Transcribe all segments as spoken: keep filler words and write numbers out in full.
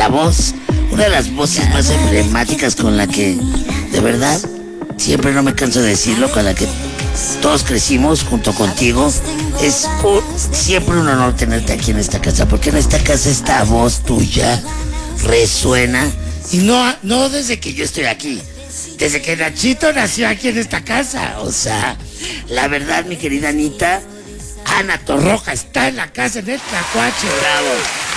la voz, una de las voces más emblemáticas con la que, de verdad, siempre no me canso de decirlo, con la que todos crecimos junto contigo. Es un, siempre un honor tenerte aquí en esta casa, porque en esta casa esta voz tuya resuena. Y no, no desde que yo estoy aquí, desde que Nachito nació aquí en esta casa. O sea, la verdad, mi querida Anita, Ana Torroja está en la casa, en el Tlacuache, bravo.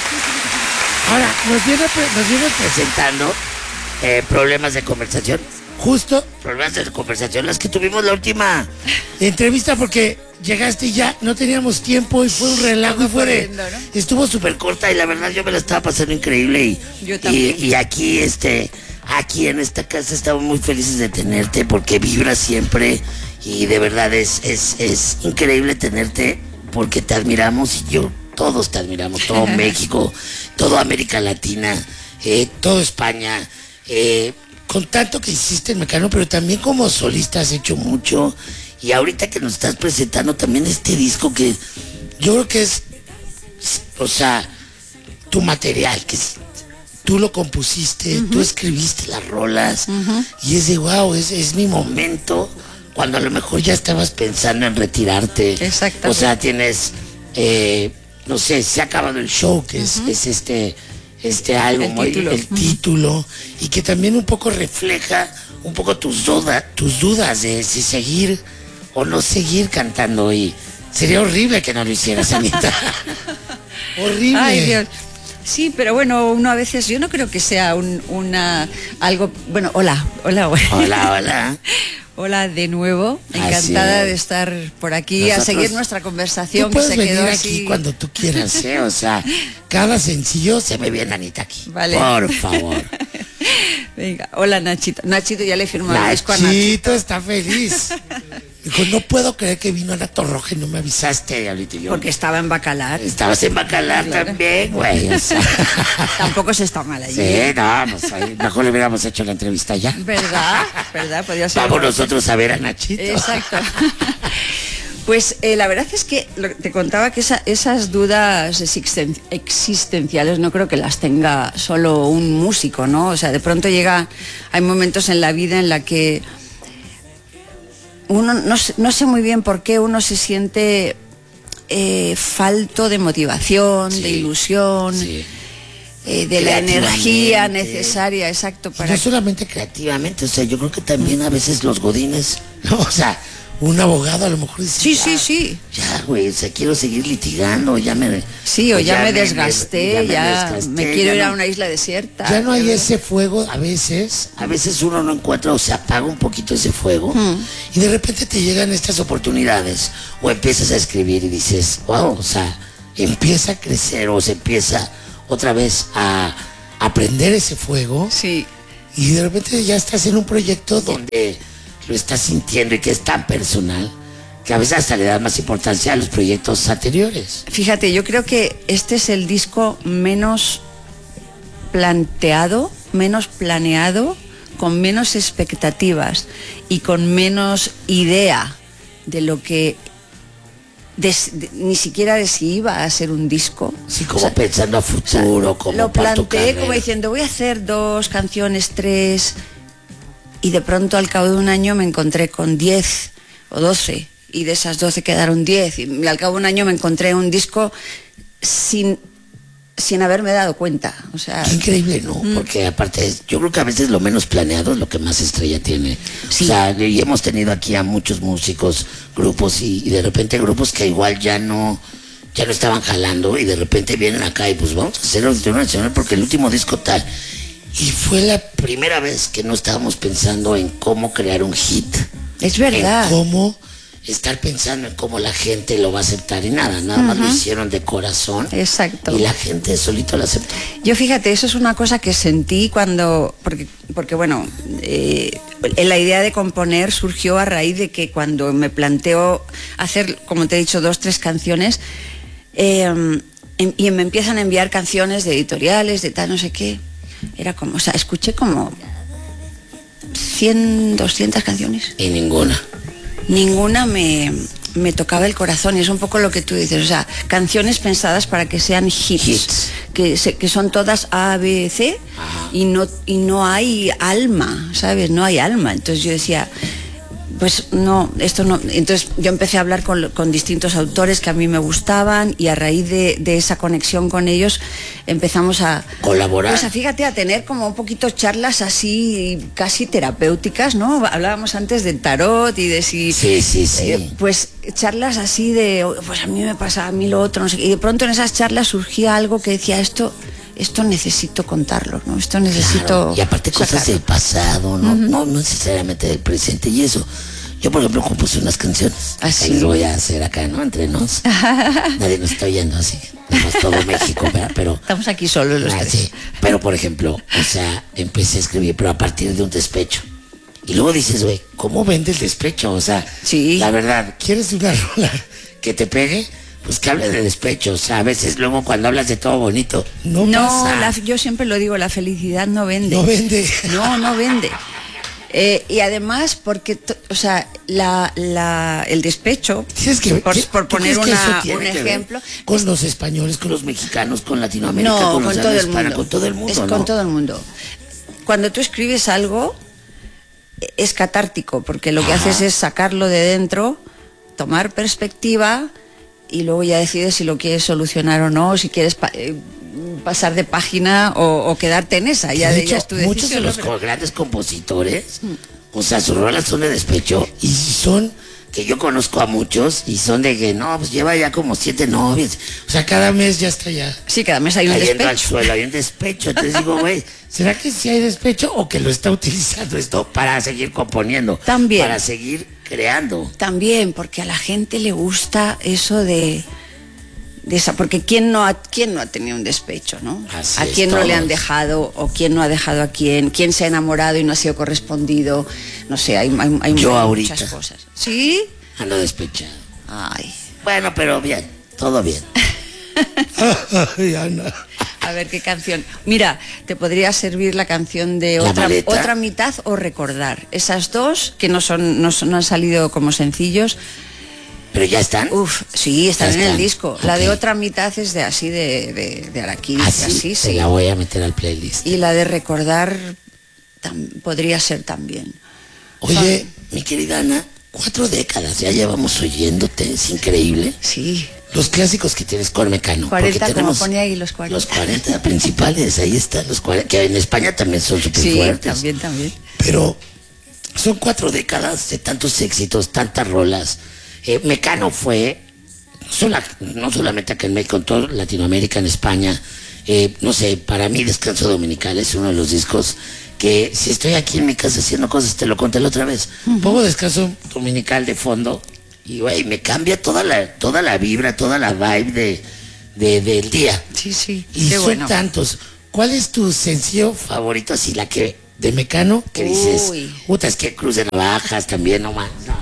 Ahora, nos viene, nos viene presentando eh, problemas de conversación. Justo problemas de conversación, las que tuvimos la última entrevista, porque llegaste y ya no teníamos tiempo y fue un relajo y fue de, ¿no? Estuvo súper corta y la verdad yo me la estaba pasando increíble y, yo también. y, y aquí este aquí en esta casa estamos muy felices de tenerte porque vibras siempre y de verdad es, es, es increíble tenerte porque te admiramos y yo, todos te admiramos, todo México, toda América Latina, eh, toda España, eh, con tanto que hiciste en Mecano, pero también como solista has hecho mucho. Y ahorita que nos estás presentando también este disco que yo creo que es, o sea, tu material, que es, tú lo compusiste, uh-huh. tú escribiste las rolas, uh-huh. y es de wow, es, es mi momento, cuando a lo mejor ya estabas pensando en retirarte. Exacto. O sea, tienes, eh, no sé, se ha acabado el show, que es, uh-huh. es este... este álbum, el título, el título y que también un poco refleja un poco tus dudas, tus dudas de si seguir o no seguir cantando. Y sería horrible que no lo hicieras, Anita. Horrible. Ay, Dios. Sí, pero bueno, uno a veces, yo no creo que sea un, una algo, bueno, hola, hola, hola. Hola, hola. Hola de nuevo, encantada de estar por aquí. Nosotros, a seguir nuestra conversación que se quedó venir así. Aquí cuando tú quieras, ¿eh? O sea, cada sencillo se ve bien, Anita, aquí. Vale. Por favor. Venga, hola Nachito. Nachito ya le firmó el disco a Nachito. Nachito está feliz. Dijo, no puedo creer que vino Ana Torroja y no me avisaste, ahorita yo. Porque estaba en Bacalar. Estabas en Bacalar, claro. También, güey. O sea. Tampoco se está mal allí. Sí, no, pues ahí mejor le hubiéramos hecho la entrevista ya. ¿Verdad? ¿Verdad? Podría ser. Vamos nosotros a ver a Nachito. Exacto. Pues eh, la verdad es que te contaba que esa, esas dudas existen, existenciales no creo que las tenga solo un músico, ¿no? O sea, de pronto llega, hay momentos en la vida en la que uno no, no sé muy bien por qué uno se siente eh, falto de motivación, sí, de ilusión, sí. eh, de la energía necesaria, exacto. Para no solamente creativamente, o sea, yo creo que también a veces los godines, ¿no? O sea, un abogado a lo mejor dice, sí, sí, sí. Ya, güey, o sea, quiero seguir litigando, ya me... Sí, o ya, ya me desgasté, me, ya, me, ya desgasté, me quiero ir no, a una isla desierta. Ya no hay ese fuego, a veces, a veces uno no encuentra o se apaga un poquito ese fuego hmm. y de repente te llegan estas oportunidades o empiezas a escribir y dices, wow, o sea, empieza a crecer o se empieza otra vez a aprender ese fuego. Sí. Y de repente ya estás en un proyecto donde lo estás sintiendo y que es tan personal que a veces hasta le das más importancia a los proyectos anteriores. Fíjate, yo creo que este es el disco menos planteado, menos planeado, con menos expectativas y con menos idea de lo que de, de, ni siquiera de si iba a ser un disco. Sí, como o sea, pensando a futuro, o sea, como lo planteé como diciendo voy a hacer dos canciones, tres. Y de pronto al cabo de un año me encontré con diez o doce y de esas doce quedaron diez y al cabo de un año me encontré un disco sin, sin haberme dado cuenta. O sea, qué increíble, ¿no? Mm. Porque aparte yo creo que a veces lo menos planeado es lo que más estrella tiene. Sí. O sea, y hemos tenido aquí a muchos músicos, grupos y, y de repente grupos que igual ya no ya no estaban jalando y de repente vienen acá y pues vamos a hacer el Auditorio Nacional porque el último disco tal. Y fue la primera vez que no estábamos pensando en cómo crear un hit. Es verdad. En cómo estar pensando en cómo la gente lo va a aceptar y nada, nada uh-huh. más lo hicieron de corazón. Exacto. Y la gente solito lo aceptó. Yo fíjate, eso es una cosa que sentí cuando, porque, porque bueno, eh, la idea de componer surgió a raíz de que cuando me planteo hacer, como te he dicho, dos, tres canciones, eh, y me empiezan a enviar canciones de editoriales, de tal, no sé qué. Era como, o sea, escuché como cien, doscientas canciones. Y ninguna. Ninguna me, me tocaba el corazón y es un poco lo que tú dices, o sea, canciones pensadas para que sean hits, hits. que, se, que son todas A, B, C, y no, y no hay alma, ¿sabes? No hay alma. Entonces yo decía, pues no, esto no. Entonces yo empecé a hablar con, con distintos autores que a mí me gustaban, y a raíz de, de esa conexión con ellos empezamos a colaborar. Pues a, fíjate, a tener como un poquito charlas así casi terapéuticas, ¿no? Hablábamos antes del tarot y de si... Sí, sí, sí. Eh, pues charlas así de, pues a mí me pasa, a mí lo otro, no sé qué. Y de pronto en esas charlas surgía algo que decía, esto... esto necesito contarlo, ¿no? Esto necesito... Claro. Y aparte cosas sacarlo. Del pasado, ¿no? Uh-huh. No, no necesariamente del presente. Y eso, yo por ejemplo compuse unas canciones. Así les voy a hacer acá, ¿no? Entre nos. Nadie nos está oyendo así. Tenemos todo México, ¿verdad? Pero... estamos aquí solos los ah, tres. Sí. Pero por ejemplo, o sea, empecé a escribir, pero a partir de un despecho. Y luego dices, güey, ¿cómo vende el despecho? O sea, sí. La verdad, ¿quieres una rola que te pegue? Pues que hable de despecho, o sea, a veces luego cuando hablas de todo bonito, no, no pasa. La, yo siempre lo digo, la felicidad no vende. No vende. No, no vende. Eh, y además, porque, o sea, la, la, el despecho, sí, es que, por, ¿qué, por poner una, un ejemplo... Con es, los españoles, con los mexicanos, con Latinoamérica, no, con, con los todo el hispana, mundo. Con todo el mundo, es ¿no? Con todo el mundo. Cuando tú escribes algo, es catártico, porque lo que Ajá. haces es sacarlo de dentro, tomar perspectiva... y luego ya decides si lo quieres solucionar o no, si quieres pa eh, pasar de página o, o quedarte en esa. Ya de de hecho, tu decisión, muchos de los pero... grandes compositores, mm. o sea, sus rolas son de despecho, y son, que yo conozco a muchos, y son de que, no, pues lleva ya como siete novias. O sea, cada mes ya está ya. Sí, cada mes hay un despecho. Al suelo, hay un despecho. Entonces digo, güey, ¿será que sí hay despecho o que lo está utilizando esto para seguir componiendo? También. Para seguir creando. También, porque a la gente le gusta eso de, de esa, porque quién no ha, quién no ha tenido un despecho, ¿no? Así a quién es, no todos. Le han dejado, o quién no ha dejado a quién, quién se ha enamorado y no ha sido correspondido, no sé, hay, hay, hay Yo muchas ahorita cosas. ¿Sí? Ando despechado. Ay. Bueno, pero bien, todo bien. A ver qué canción. Mira, te podría servir la canción de otra, otra mitad o Recordar. Esas dos que no son, no son, no han salido como sencillos. ¿Pero ya están? Uf, sí, están, están en el disco. Okay. La de Otra Mitad es de así de, de, de Araquiri. ¿Ah, sí? Así, Se sí. la voy a meter al playlist. Y la de Recordar tam, podría ser también. Oye, son... mi querida Ana, cuatro décadas ya llevamos oyéndote, es increíble. Sí. Los clásicos que tienes con Mecano. cuarenta, como pone ahí los cuarenta. Los cuarenta principales, ahí están los cuarenta, que en España también son súper sí, fuertes. también, también. Pero son cuatro décadas de tantos éxitos, tantas rolas. Eh, Mecano fue, sola, no solamente acá en México, en toda Latinoamérica, en España. Eh, no sé, para mí Descanso Dominical es uno de los discos que si estoy aquí en mi casa haciendo cosas, te lo conté la otra vez. Uh-huh. Pongo Descanso Dominical de fondo. Y güey, me cambia toda la, toda la vibra, toda la vibe de, de, del día. Sí, sí. Y qué son bueno. tantos. ¿Cuál es tu sencillo favorito? Así la que, de Mecano, que Uy. dices, puta, es que Cruz de Navajas también, no más. No,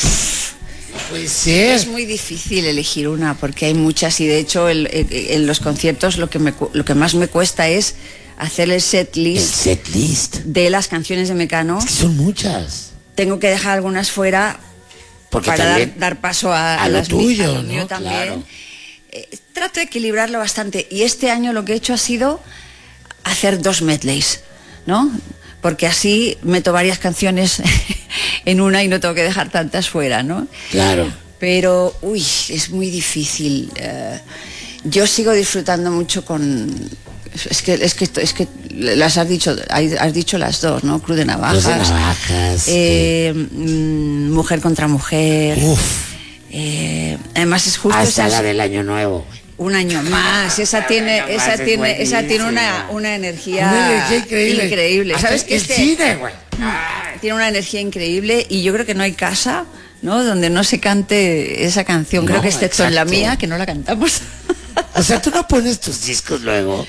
no puede ser. Es muy difícil elegir una, porque hay muchas, y de hecho el, el, en los conciertos lo que, me, lo que más me cuesta es hacer el set list. El set list. De las canciones de Mecano. Es que son muchas. Tengo que dejar algunas fuera. Porque para dar, dar paso a, a, a lo las tuyo, a lo ¿no? mío también. Claro. Eh, trato de equilibrarlo bastante, y este año lo que he hecho ha sido hacer dos medleys, ¿no? Porque así meto varias canciones en una y no tengo que dejar tantas fuera, ¿no? Claro. Pero, uy, es muy difícil. Uh, yo sigo disfrutando mucho con... Es que, es que, es que las has dicho, has dicho las dos, ¿no? Cruz de Navajas. Cruz de Navajas. Eh, sí. mm, Mujer contra Mujer. Uf. Eh, además es justo. Hasta la del Año Nuevo. Un año más. Esa tiene, esa tiene, esa tiene una, una energía, una energía increíble. increíble. ¿Sabes qué? El este, cine, güey. Tiene una energía increíble, y yo creo que no hay casa, ¿no?, donde no se cante esa canción. Creo no, que excepto exacto. en la mía, que no la cantamos. O sea, tú no pones tus discos luego.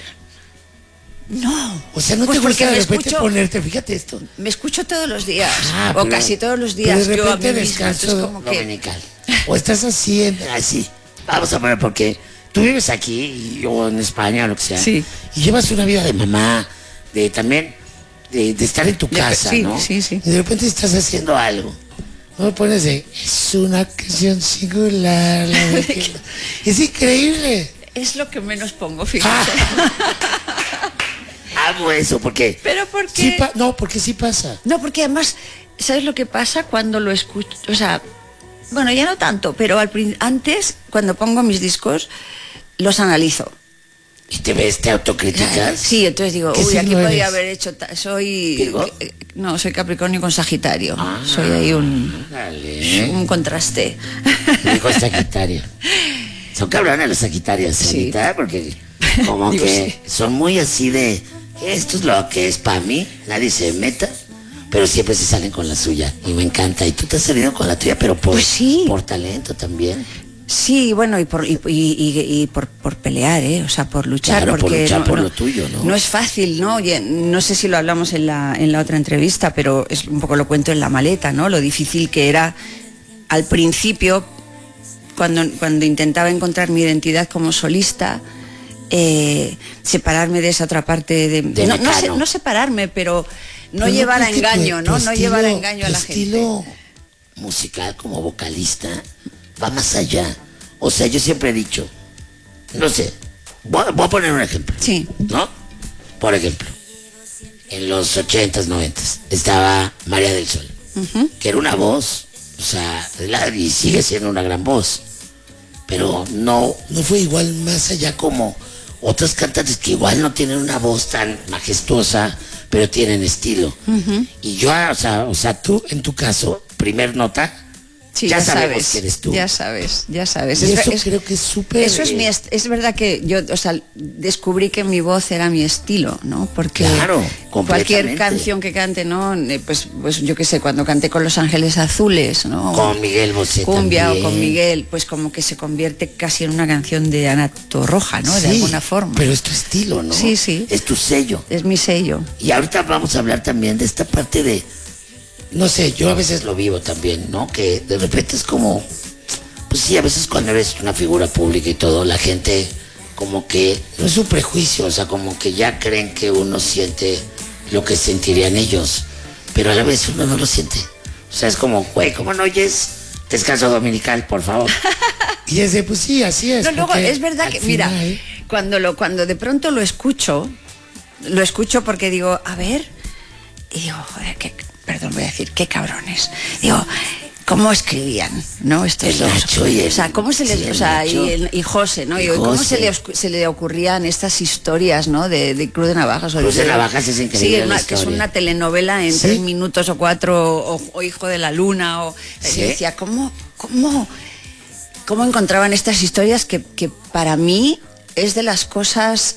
No. O sea, no pues te gusta de repente escucho, ponerte, fíjate esto. Me escucho todos los días, ah, o pero, casi todos los días. Pero de yo repente a mí misma, Descanso como Dominical. Que... O estás así, en, así. Vamos a poner, porque tú vives aquí, y yo en España, o lo que sea. Sí. Y llevas una vida de mamá, de también, de, de estar en tu casa, sí, ¿no? Sí, sí. Y de repente estás haciendo algo. No pones de, es una canción singular. La de que... Es increíble. Es lo que menos pongo, fíjate. Hago eso porque... Pero porque... Sí pa- no, porque sí pasa. No, porque además, ¿sabes lo que pasa cuando lo escucho? O sea, bueno, ya no tanto, pero al prin- antes, cuando pongo mis discos, los analizo. ¿Y te ves, te autocriticas? Sí, entonces digo, ¿Qué uy, aquí signo podría eres? haber hecho... ta- Soy... ¿Virgo? eh, No, soy Capricornio con Sagitario. Ah, soy ahí un... Dale. Un contraste. Dijo Sagitario. Son cabrones los Sagitarios, Sí. Anita, porque como Digo, que son muy así de... Esto es lo que es para mí, nadie se meta, pero siempre se salen con la suya y me encanta. Y tú te has salido con la tuya, pero por, Pues sí. por talento también. Sí, bueno, y por y, y- y- y por, por pelear, ¿eh? O sea, por luchar. Claro, por porque luchar no, por no- lo tuyo, ¿no? No es fácil, ¿no? Oye, no sé si lo hablamos en la, en la otra entrevista, pero es un poco lo cuento en La Maleta, ¿no? Lo difícil que era al principio, cuando, cuando intentaba encontrar mi identidad como solista, eh, separarme de esa otra parte de... De no, no, Mecano. se- no separarme, pero no Pero llevar a crees que tu- engaño, tu ¿no? No llevar a estilo- engaño a tu la gente. estilo Musical como vocalista va más allá. O sea, yo siempre he dicho, no sé, voy, voy a poner un ejemplo. Sí. ¿No? Por ejemplo, en los ochentas, noventas, estaba María del Sol, Ujú. que era una voz, o sea, la- y sigue siendo una gran voz, pero no, no fue igual más allá como otras cantantes que igual no tienen una voz tan majestuosa, pero tienen estilo. Y yo, o sea, o sea, tú en tu caso, primer nota, Sí, ya ya, sabemos sabes, que eres tú. ya sabes, ya sabes. Y Es- eso es- creo que es súper... Eso es mi est- es verdad que yo, o sea, descubrí que mi voz era mi estilo, ¿no? Porque Claro, cualquier completamente. canción que cante, ¿no? Eh, Pues, pues yo qué sé, cuando canté con Los Ángeles Azules, ¿no? Con Miguel Bosé Cumbia también. o con Miguel, pues como que se convierte casi en una canción de Ana Torroja, ¿no? De Sí, alguna forma. Pero es tu estilo, ¿no? Sí, sí. Es tu sello. Es mi sello. Y ahorita vamos a hablar también de esta parte de, no sé, yo a veces lo vivo también, ¿no? Que de repente es como, pues sí, a veces cuando eres una figura pública y todo, la gente como que, no es un prejuicio, o sea, como que ya creen que uno siente lo que sentirían ellos, pero a la vez uno no lo siente. O sea, es como, güey, ¿cómo no oyes descanso dominical, por favor? Y es de, pues sí, así es. No, luego porque es verdad al que, mira, final- cuando lo, cuando de pronto lo escucho, lo escucho porque digo, a ver, y digo, joder, qué, perdón, voy a decir, qué cabrones. Digo, ¿cómo escribían, no? Estos El dos. Nacho y el- o sea, ¿cómo se les, sí, el o sea, y, Nacho. el- y José, ¿no? Y Y ¿cómo José. se le, oscu- se le ocurrían estas historias, ¿no? De, de Cruz de Navajas. o Cruz de de- Navajas es increíble Sí, la una- que es historia. una telenovela en Sí. tres minutos o cuatro, o, o Hijo de la Luna, o... Sí. Yo decía, ¿cómo, cómo, cómo encontraban estas historias que, que para mí es de las cosas...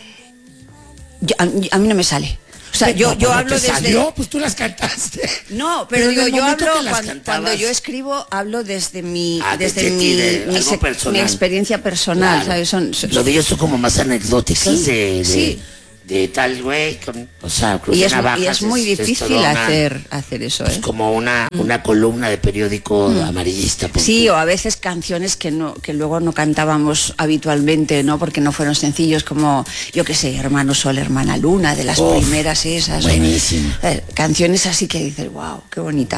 yo- a, a mí no me sale. O sea, yo, No, yo pues no hablo te desde... salió, pues tú las cantaste. No, pero, Pero en digo, el yo momento hablo que las cuando, cantabas- cuando yo escribo, hablo desde mi, Ah, desde desde mi, ti, de mi, algo se- personal. mi experiencia personal, Claro. ¿sabes? Son, son- Lo de ellos son como más anecdóticas Sí, de, de, sí. de tal güey, con- o sea, Cruz y, de es, Navajas y es muy es difícil toda una- hacer, hacer eso, pues ¿eh? como una, una columna de periódico amarillista. por Sí, ejemplo. o a veces canciones que no que luego no cantábamos habitualmente, ¿no? Porque no fueron sencillos, como, yo qué sé, Hermano Sol, Hermana Luna, de las Uf, primeras esas. o- buenísimo. eh, canciones así que dices, wow, qué bonita.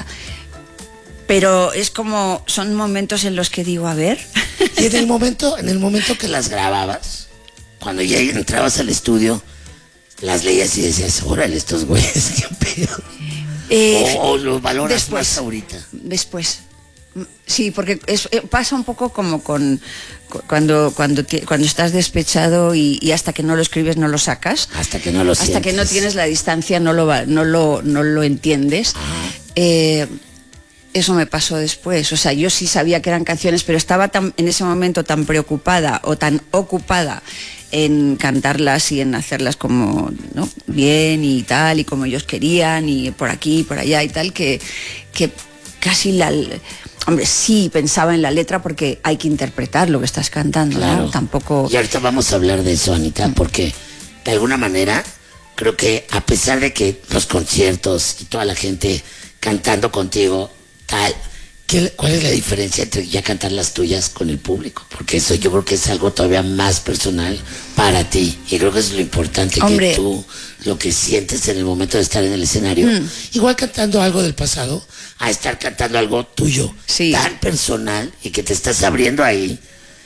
Pero es como, son momentos en los que digo, a ver... Y en el momento, en el momento que las grababas, cuando ya entrabas al estudio, las leías y decías, órale, estos güeyes, qué pedo. Eh, o, o lo valoras después. más ahorita. Después. Mm, Sí, porque es- eh, pasa un poco como con cu- cuando cuando ti- cuando estás despechado y, y hasta que no lo escribes no lo sacas. Hasta que no lo Hasta que no sientes. tienes la distancia no lo va- no lo no lo entiendes. Eh, eso me pasó después. O sea, yo sí sabía que eran canciones, pero estaba tan, en ese momento tan preocupada o tan ocupada en cantarlas y en hacerlas como, ¿no? bien y tal, y como ellos querían, y por aquí, por allá y tal, que, que casi la... Hombre, sí pensaba en la letra porque hay que interpretar lo que estás cantando, Claro. ¿no? Tampoco... Y ahorita vamos a hablar de eso, Anita, porque de alguna manera creo que a pesar de que los conciertos y toda la gente cantando contigo, tal, ¿qué- ¿cuál es la diferencia entre ya cantar las tuyas con el público? Porque eso yo creo que es algo todavía más personal para ti. Y creo que eso es lo importante, Hombre. que tú lo que sientes en el momento de estar en el escenario, Mm. Igual cantando algo del pasado. a estar cantando algo tuyo, Sí. tan personal y que te estás abriendo ahí.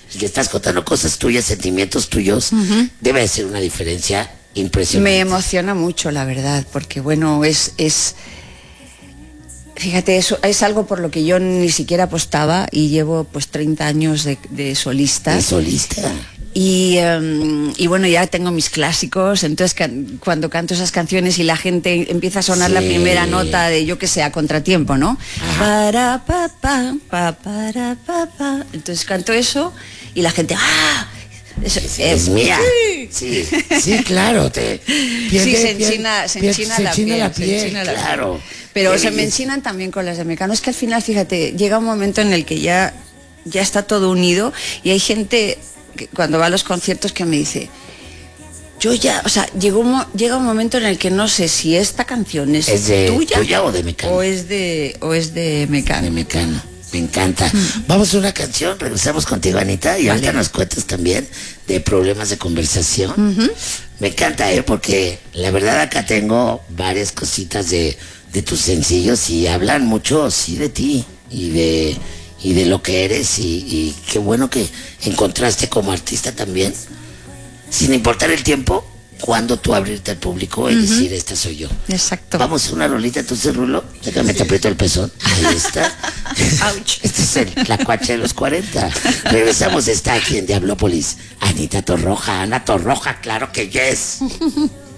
y le estás contando cosas tuyas, sentimientos tuyos, uh-huh. debe de ser una diferencia impresionante. Me emociona mucho, la verdad, porque bueno, es... es fíjate, eso es algo por lo que yo ni siquiera apostaba y llevo pues treinta años de, de solista. De solista. Y, um, y bueno, ya tengo mis clásicos, entonces can, cuando canto esas canciones y la gente empieza a sonar sí. la primera nota de, yo que sé, a contratiempo, ¿no? Para, pa, pa, pa, para, pa, pa. Entonces canto eso y la gente, ¡ah! Eso, es, es mía. Sí, sí, sí, claro. Te pierde, sí, se enchina, se enchina, se la, enchina piel, la piel. Se enchina la claro. piel. Pero se me enchinan también con las de Mecano. Es que al final, fíjate, llega un momento en el que ya, ya está todo unido y hay gente que, cuando va a los conciertos que me dice, yo ya, o sea, llegó un, llega un momento en el que no sé si esta canción es, ¿Es de tuya, tuya o de Mecano. O es de, o es de Mecano. De Mecano. Me encanta. Mm. Vamos a una canción, regresamos contigo, Anita, y vale. ahorita nos cuentas también de problemas de conversación. Uh-huh. Me encanta, ¿eh? Porque la verdad acá tengo varias cositas de, de tus sencillos y hablan mucho, sí, de ti y de, y de lo que eres y, y qué bueno que encontraste como artista también, sin importar el tiempo, cuando tú abrirte al público y uh-huh. decir, esta soy yo. Exacto. Vamos a una rolita, entonces, Rulo. Déjame te aprieto el pezón. Ahí está. Ouch. Este es el, la cuacha de los cuarenta. Regresamos, está aquí en Diablópolis. Anita Torroja, Ana Torroja, claro que yes.